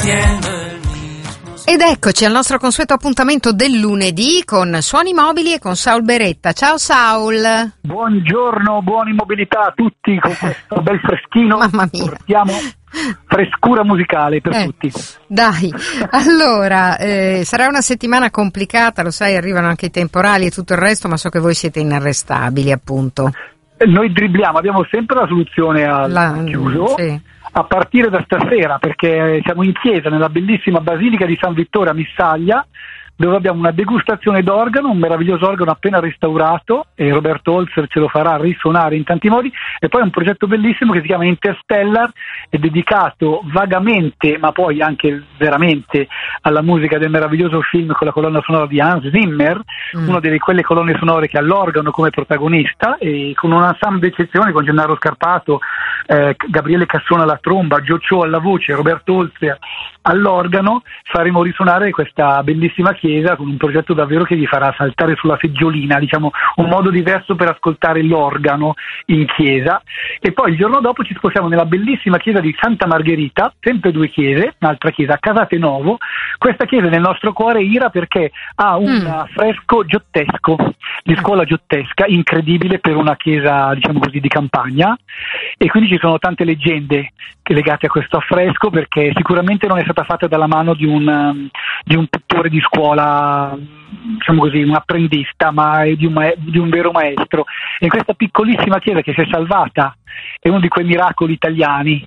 Ed eccoci al nostro consueto appuntamento del lunedì con Suoni Mobili e con Saul Beretta. Ciao Saul. Buongiorno, buona immobilità a tutti con questo bel freschino. Mamma mia. Portiamo frescura musicale per tutti. Dai, allora, sarà una settimana complicata, lo sai, arrivano anche i temporali e tutto il resto, ma so che voi siete inarrestabili, appunto. Noi dribbliamo, abbiamo sempre la soluzione al chiuso. Sì. A partire da stasera, perché siamo in chiesa nella bellissima basilica di San Vittore a Missaglia, dove abbiamo una degustazione d'organo, un meraviglioso organo appena restaurato, e Roberto Holzer ce lo farà risuonare in tanti modi, e poi un progetto bellissimo che si chiama Interstellar, è dedicato vagamente, ma poi anche veramente, alla musica del meraviglioso film con la colonna sonora di Hans Zimmer, una delle quelle colonne sonore che ha l'organo come protagonista, e con un ensemble d'eccezione, con Gennaro Scarpato, Gabriele Cassona alla tromba, Gio Ciò alla voce, Roberto Holzer all'organo, faremo risuonare questa bellissima chiesa con un progetto davvero che vi farà saltare sulla seggiolina, diciamo un modo diverso per ascoltare l'organo in chiesa. E poi il giorno dopo ci spostiamo nella bellissima chiesa di Santa Margherita, sempre due chiese, un'altra chiesa a Casate Novo. Questa chiesa nel nostro cuore ira perché ha un affresco giottesco, di scuola giottesca, incredibile per una chiesa, diciamo così, di campagna, e quindi ci sono tante leggende legate a questo affresco, perché sicuramente non è stata fatta dalla mano di un pittore di scuola, diciamo così, un apprendista, ma è di un vero maestro. E in questa piccolissima chiesa che si è salvata, è uno di quei miracoli italiani,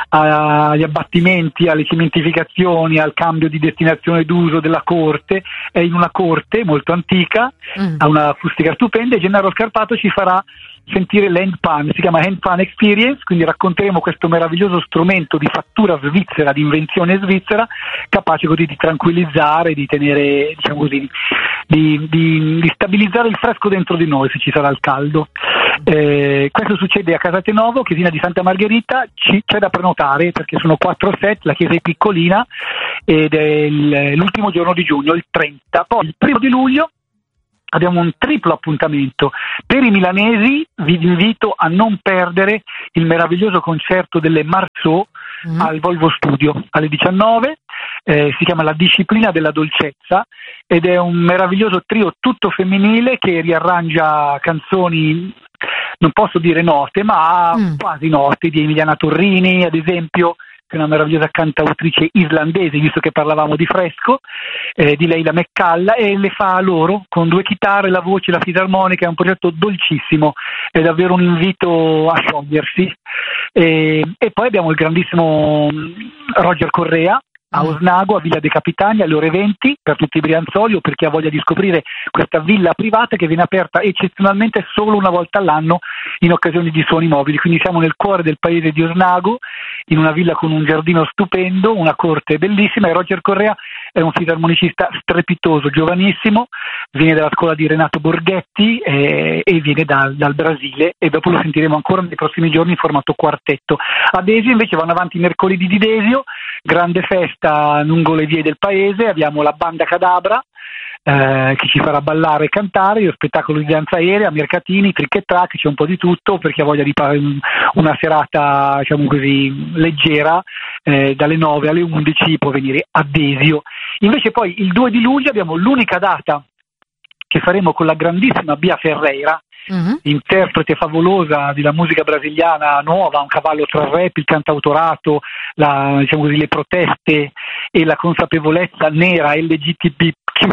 agli abbattimenti, alle cementificazioni, al cambio di destinazione d'uso della corte, è in una corte molto antica, ha un'acustica stupenda, e Gennaro Scarpato ci farà sentire l'handpan, si chiama Handpan Experience, quindi racconteremo questo meraviglioso strumento di fattura svizzera, di invenzione svizzera, capace così di tranquillizzare, di tenere, diciamo così, di stabilizzare il fresco dentro di noi se ci sarà il caldo. Questo succede a Casate Novo, chiesina di Santa Margherita, c'è da prenotare perché sono 4 set, la chiesa è piccolina, ed è l'ultimo giorno di giugno, il 30. Poi il 1° di luglio abbiamo un triplo appuntamento. Per i milanesi vi invito a non perdere il meraviglioso concerto delle Marceau al Volvo Studio alle 19. Si chiama La disciplina della dolcezza, ed è un meraviglioso trio tutto femminile che riarrangia canzoni, non posso dire note, ma quasi note, di Emiliana Torrini, ad esempio, che è una meravigliosa cantautrice islandese, visto che parlavamo di fresco, di Leila McCalla, e le fa loro con 2 chitarre, la voce, la fisarmonica. È un progetto dolcissimo, è davvero un invito a sciogliersi. E poi abbiamo il grandissimo Roger Correa a Osnago, a Villa dei Capitani, alle ore 20, per tutti i brianzoli o per chi ha voglia di scoprire questa villa privata che viene aperta eccezionalmente solo una volta all'anno in occasione di Suoni Mobili. Quindi siamo nel cuore del paese di Osnago, in una villa con un giardino stupendo, una corte bellissima, e Roger Correa è un fisarmonicista strepitoso, giovanissimo, viene dalla scuola di Renato Borghetti e viene dal Brasile, e dopo lo sentiremo ancora nei prossimi giorni in formato quartetto. A Desio invece vanno avanti i mercoledì di Desio, grande festa lungo le vie del paese, abbiamo la Banda Cadabra che ci farà ballare e cantare, lo spettacolo di danza aerea, mercatini, trick e track, c'è un po' di tutto per chi ha voglia di fare una serata, diciamo così, leggera, dalle 9 alle 11 può venire a Desio. Invece poi il 2 di luglio abbiamo l'unica data che faremo con la grandissima Bia Ferreira, interprete favolosa della musica brasiliana nuova, un cavallo tra il rap, il cantautorato, diciamo così, le proteste e la consapevolezza nera LGBTQ+.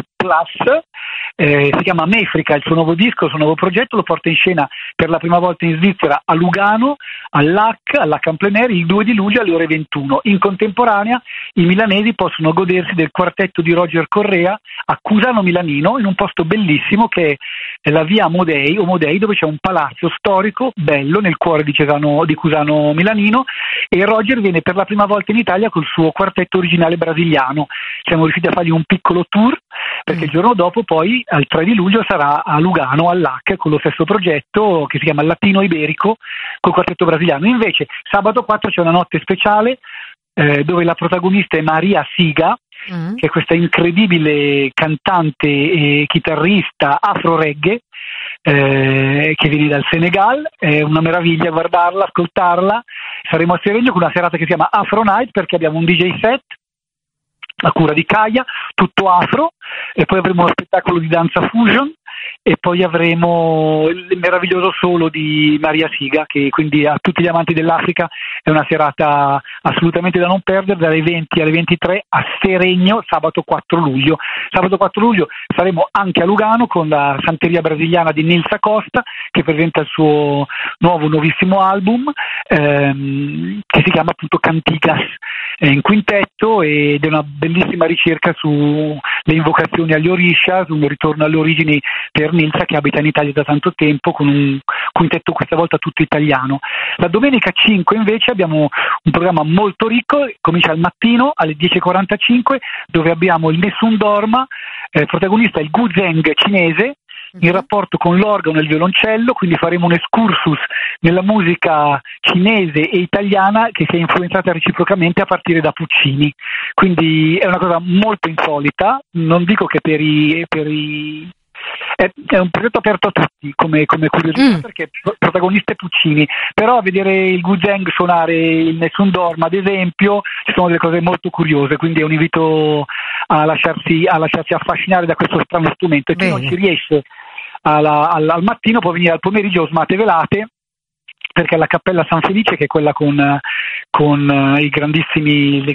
Si chiama Mefrica, il suo nuovo disco, il suo nuovo progetto, lo porta in scena per la prima volta in Svizzera a Lugano, all'Hack en Plein Air, il 2 di luglio alle ore 21. In contemporanea i milanesi possono godersi del quartetto di Roger Correa a Cusano Milanino, in un posto bellissimo che è la via Amodei, dove c'è un palazzo storico bello nel cuore di Cusano Milanino, e Roger viene per la prima volta in Italia col suo quartetto originale brasiliano. Siamo riusciti a fargli un piccolo tour, perché il giorno dopo poi, al 3 di luglio, sarà a Lugano, all'Hack, con lo stesso progetto che si chiama Latino Iberico, col quartetto brasiliano. Invece sabato 4 c'è una notte speciale dove la protagonista è Maria Siga, che è questa incredibile cantante e chitarrista afro-reggae che viene dal Senegal. È una meraviglia guardarla, ascoltarla. Saremo a Seregno con una serata che si chiama Afro Night, perché abbiamo un DJ set a cura di Kaya, tutto afro, e poi avremo uno spettacolo di danza fusion, e poi avremo il meraviglioso solo di Maria Siga, che quindi a tutti gli amanti dell'Africa è una serata assolutamente da non perdere, dalle 20 alle 23 a Seregno, sabato 4 luglio. Sabato 4 luglio saremo anche a Lugano con la santeria brasiliana di Nils Acosta, che presenta il suo nuovissimo album, che si chiama appunto Cantigas, in quintetto, ed è una bellissima ricerca sulle invocazioni agli Orishas, un ritorno alle origini per Nilsa, che abita in Italia da tanto tempo, con un quintetto questa volta tutto italiano. La domenica 5 invece abbiamo un programma molto ricco, comincia al mattino alle 10:45, dove abbiamo il Nessun Dorma, protagonista il Gu Zheng cinese, in rapporto con l'organo e il violoncello, quindi faremo un excursus nella musica cinese e italiana che si è influenzata reciprocamente a partire da Puccini. Quindi è una cosa molto insolita, non dico che è un progetto aperto a tutti come curiosità, perché protagonista è Puccini, però a vedere il Gu Zheng suonare il Nessun Dorma, ad esempio, ci sono delle cose molto curiose, quindi è un invito a lasciarsi affascinare da questo strano strumento, e chi non ci riesce al mattino può venire al pomeriggio a Osmate Velate, perché la Cappella San Felice, che è quella con le grandissime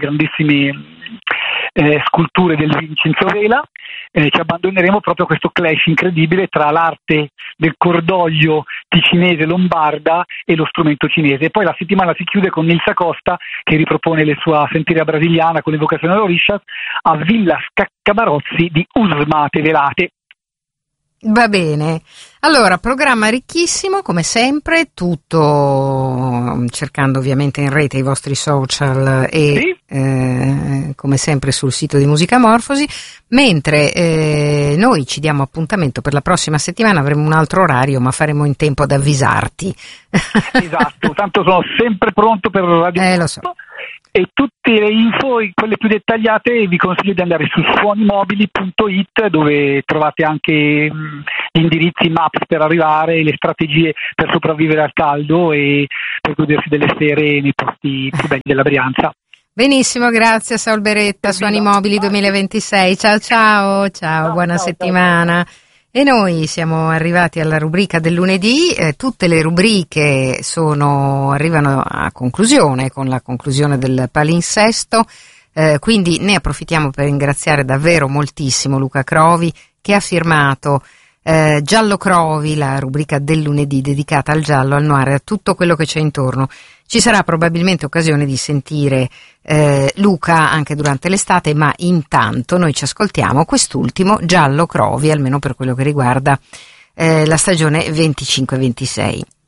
sculture del Vincenzo Vela, ci abbandoneremo proprio a questo clash incredibile tra l'arte del cordoglio ticinese lombarda e lo strumento cinese. E poi la settimana si chiude con Nils Acosta, che ripropone la sua senteria brasiliana con l'evocazione all'Orishas a Villa Scaccabarozzi di Usmate Velate. Va bene, allora programma ricchissimo come sempre, tutto cercando ovviamente in rete i vostri social e come sempre sul sito di Musicamorfosi, mentre noi ci diamo appuntamento per la prossima settimana, avremo un altro orario ma faremo in tempo ad avvisarti. Esatto, tanto sono sempre pronto per Radio lo so. E tutte le info, quelle più dettagliate, vi consiglio di andare su suonimobili.it, dove trovate anche gli indirizzi, maps per arrivare, le strategie per sopravvivere al caldo e per godersi delle sere nei posti più belli della Brianza. Benissimo, grazie a Saul Beretta, Suoni Mobili 2026. Ciao, buona settimana. Ciao. E noi siamo arrivati alla rubrica del lunedì, tutte le rubriche arrivano a conclusione con la conclusione del palinsesto, quindi ne approfittiamo per ringraziare davvero moltissimo Luca Crovi, che ha firmato Giallo Crovi, la rubrica del lunedì dedicata al giallo, al noir e a tutto quello che c'è intorno. Ci sarà probabilmente occasione di sentire Luca anche durante l'estate, ma intanto noi ci ascoltiamo quest'ultimo Giallo Crovi, almeno per quello che riguarda la stagione 25-26.